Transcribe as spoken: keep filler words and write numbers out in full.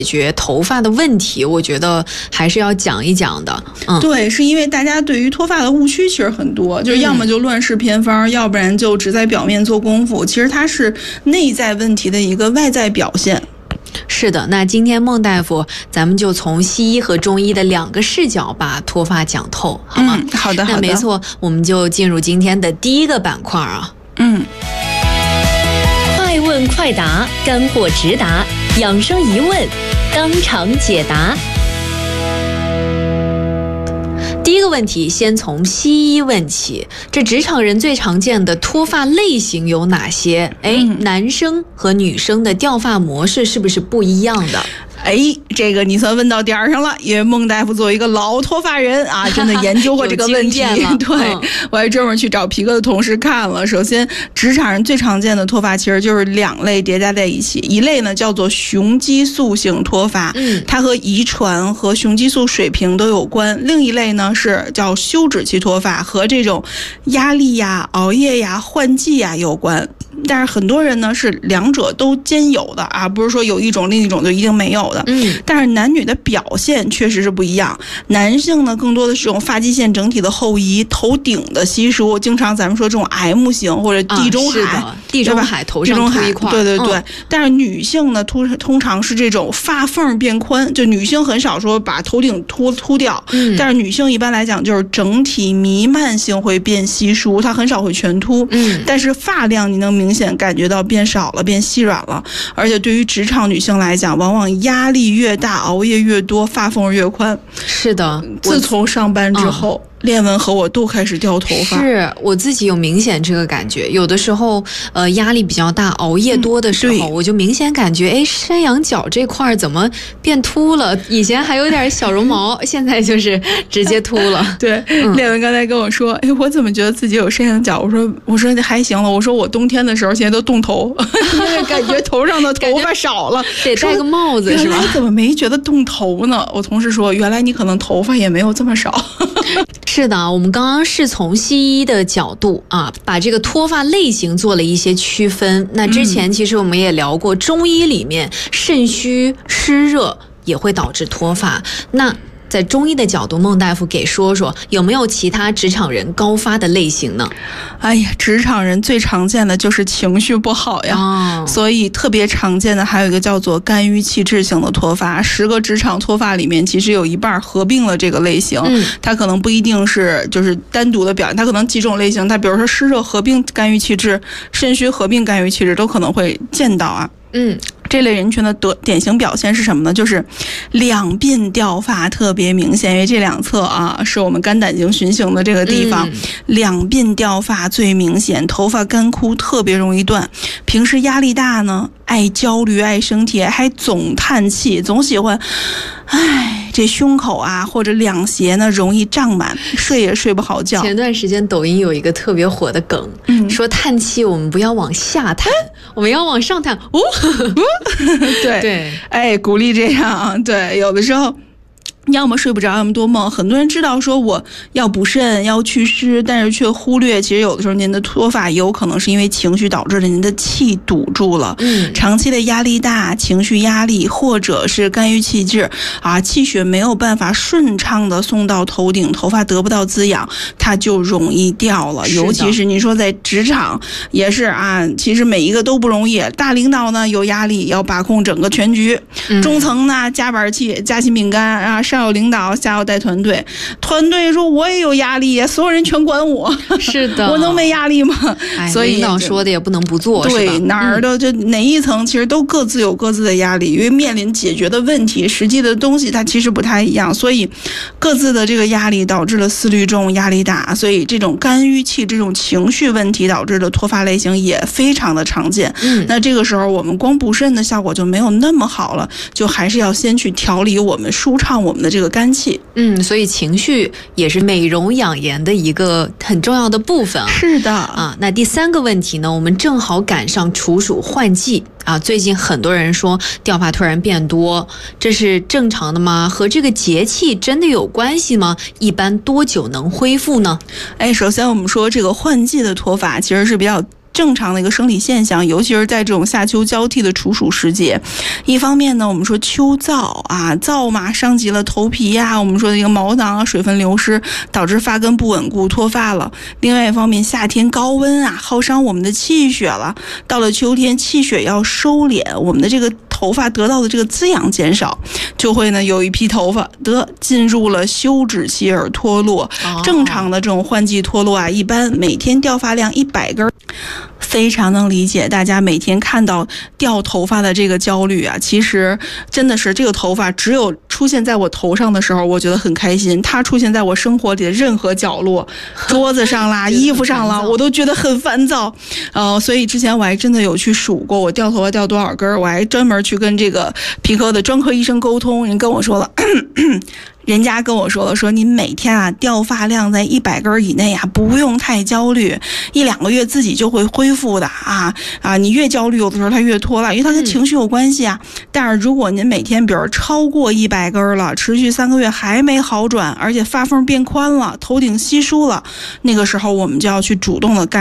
决头发的问题，我觉得还是要讲一讲的。嗯， 对，是因为大家对于脱发的误区其实很多，就是要么就乱试偏方，嗯、要不然就只在表面做功夫。其实它是内在问题的一个外在表现。 是的，那今天孟大夫，咱们就从西医和中医的两个视角把脱发讲透，好吗？ 嗯、好的，好的。 那没错，我们就进入今天的第一个板块啊。 嗯， 快问快答，干货直达，养生疑问当场解答。 第一个问题，先从西医问起。这职场人最常见的脱发类型有哪些？哎，嗯、男生和女生的掉发模式是不是不一样的？ 哎，这个你算问到点儿上了，因为孟大夫作为一个老脱发人啊，真的研究过这个问题。对、嗯，我还专门去找皮哥的同事看了。首先，职场人最常见的脱发其实就是两类叠加在一起，一类呢叫做雄激素性脱发，嗯，它和遗传和雄激素水平都有关；另一类呢是叫休止期脱发，和这种压力呀、熬夜呀、换季呀有关。但是很多人呢是两者都兼有的啊，不是说有一种另一种就一定没有的。嗯，但是男女的表现确实是不一样。男性呢更多的是这种发际线整体的后移，头顶的稀疏，经常咱们说这种 M 型或者地中海， 啊、地中海头上秃一块， 对对对。嗯、但是女性呢通通常是这种发缝变宽，就女性很少说把头顶秃秃掉，嗯，但是女性一般来讲就是整体弥漫性会变稀疏，它很少会全秃，嗯，但是发量你能明显感觉到变少了，变细软了。而且对于职场女性来讲，往往压力越大，熬夜越多，发缝越宽。 是的， 自从上班之后。嗯，练文和我都开始掉头发， 是我自己有明显这个感觉。有的时候，呃，压力比较大，熬夜多的时候，嗯、我就明显感觉，哎，山羊角这块怎么变秃了？以前还有点小绒毛，现在就是直接秃了。 对，嗯、练文刚才跟我说，哎，我怎么觉得自己有山羊角？我说，我说还行了。我说我冬天的时候现在都冻头，因为感觉头上的头发少了， 得戴个帽子是吧？ 原来怎么没觉得冻头呢？我同事说，原来你可能头发也没有这么少。 是的，我们刚刚是从西医的角度啊，把这个脱发类型做了一些区分。那之前其实我们也聊过，中医里面肾虚湿热也会导致脱发。那在中医的角度，孟大夫给说说有没有其他职场人高发的类型呢？ 哎呀，职场人最常见的就是情绪不好呀，哦、所以特别常见的还有一个叫做肝郁气滞型的脱发。十个职场脱发里面，其实有一半合并了这个类型，嗯、它可能不一定是就是单独的表现，它可能几种类型，它比如说湿热合并肝郁气滞，肾虚合并肝郁气滞，都可能会见到啊。嗯，这类人群的得典型表现是什么呢？就是两鬓掉发特别明显，因为这两侧啊是我们肝胆经循行的这个地方，嗯、两鬓掉发最明显，头发干枯，特别容易断。平时压力大呢，爱焦虑，爱生气，还总叹气，总喜欢，唉，这胸口啊或者两胁呢容易胀满，睡也睡不好觉。 前段时间抖音有一个特别火的梗，嗯、说叹气我们不要往下叹，我们要往上叹。哦， 对对，哎，鼓励这样。对，有的时候要么睡不着，要么多梦。很多人知道说我要补肾要祛湿，但是却忽略其实有的时候您的脱发有可能是因为情绪导致的，您的气堵住了，嗯，长期的压力大，情绪压力，或者是肝郁气滞啊，气血没有办法顺畅的送到头顶，头发得不到滋养，它就容易掉了。尤其是你说在职场也是啊，其实每一个都不容易，大领导呢有压力要把控整个全局，嗯、中层呢加板气夹心饼干啊，上有领导，下有带团队，团队说我也有压力，所有人全管我， 是的， 我能没压力吗？ 哎、 所以领导说的也不能不做， 对， 是吧？ 哪儿的、嗯、就哪一层其实都各自有各自的压力，因为面临解决的问题，实际的东西它其实不太一样，所以各自的这个压力导致了思虑重，压力大，所以这种肝郁气这种情绪问题导致的脱发类型也非常的常见。嗯，那这个时候我们光补肾的效果就没有那么好了，就还是要先去调理我们，舒畅我们的这个肝气。 嗯，所以情绪也是美容养颜的一个很重要的部分啊。 是的啊，那第三个问题呢，我们正好赶上处暑换季啊，最近很多人说掉发突然变多，这是正常的吗？和这个节气真的有关系吗？一般多久能恢复呢？ 哎，首先我们说这个换季的脱发其实是比较正常的一个生理现象，尤其是在这种夏秋交替的处暑时节。一方面呢，我们说秋燥啊，燥嘛伤及了头皮呀、啊，我们说的一个毛囊啊，水分流失导致发根不稳固脱发了。另外一方面，夏天高温啊，耗伤我们的气血了。到了秋天，气血要收敛，我们的这个头发得到的这个滋养减少，就会呢有一批头发得进入了休止期而脱落。哦、正常的这种换季脱落啊，一般每天掉发量一百根。非常能理解大家每天看到掉头发的这个焦虑啊，其实真的是这个头发只有出现在我头上的时候我觉得很开心，它出现在我生活里的任何角落，桌子上啦衣服上啦，我都觉得很烦躁。呃，所以之前我还真的有去数过我掉头发掉多少根，我还专门去跟这个皮科的专科医生沟通，人跟我说了人家跟我说了，说你每天啊掉发量在一百根以内啊，不用太焦虑，一两个月自己就会恢复的啊啊！你越焦虑，有的时候它越脱了，因为它跟情绪有关系啊。嗯、但是如果您每天比如超过一百根了，持续三个月还没好转，而且发缝变宽了，头顶稀疏了，那个时候我们就要去主动的干。